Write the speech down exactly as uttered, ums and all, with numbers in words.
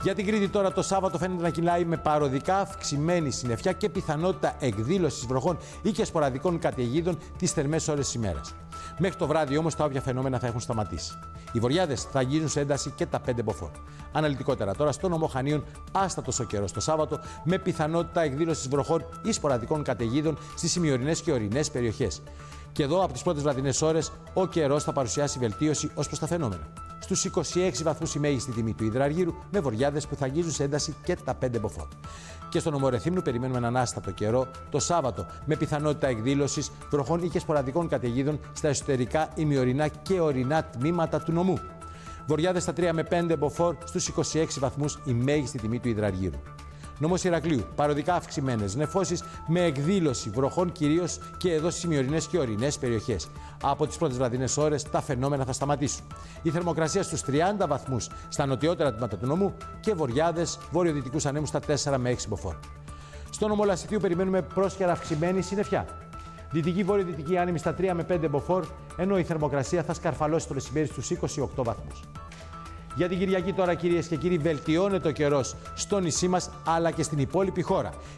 Για την Κρήτη τώρα το Σάββατο φαίνεται να κυλάει με παροδικά αυξημένη συννεφιά και πιθανότητα εκδήλωσης βροχών ή και σποραδικών καταιγίδων τις θερμές ώρες της ημέρας. Μέχρι το βράδυ όμως τα όποια φαινόμενα θα έχουν σταματήσει. Οι βοριάδες θα αγγίζουν σε ένταση και τα πέντε μποφόρ. Αναλυτικότερα τώρα, στο νομό Χανίων, άστατος ο καιρός το Σάββατο, με πιθανότητα εκδήλωσης βροχών ή σποραδικών καταιγίδων στις ημιορεινές και ορεινές περιοχές. Και εδώ, από τις πρώτες βραδινές ώρες, ο καιρός θα παρουσιάσει βελτίωση ως προς τα φαινόμενα. Στους είκοσι έξι βαθμούς η μέγιστη τιμή του υδραργύρου, με βοριάδες που θα αγγίζουν σε ένταση και τα πέντε μποφόρ. Και στον νομό Ρεθύμνου περιμένουμε έναν άστατο καιρό το Σάββατο, με πιθανότητα εκδήλωσης βροχών ή και σποραδικών καταιγίδων στα εσωτερικά, ημιορεινά και ορεινά τμήματα του νομού. Βοριάδες στα τρία με πέντε μποφόρ, στους είκοσι έξι βαθμούς η μέγιστη τιμή του υδραργύρου. Νόμος Ηρακλείου, παροδικά αυξημένες νεφώσεις με εκδήλωση βροχών κυρίως και εδώ στις ημιορεινές και ορεινές περιοχές. Από τις πρώτες βραδινές ώρες τα φαινόμενα θα σταματήσουν. Η θερμοκρασία στους τριάντα βαθμούς στα νοτιότερα τμήματα του νομού και βοριάδες βορειοδυτικούς ανέμους στα τέσσερα με έξι μποφόρ. Στο νομό Λασιθίου περιμένουμε πρόσχερα αυξημένη συννεφιά. Δυτική βορειοδυτική άνεμη στα τρία με πέντε μποφόρ, ενώ η θερμοκρασία θα σκαρφαλώσει το μεσημέρι στους είκοσι οκτώ βαθμούς. Για την Κυριακή τώρα, κυρίες και κύριοι, βελτιώνεται ο καιρός στο νησί μας αλλά και στην υπόλοιπη χώρα.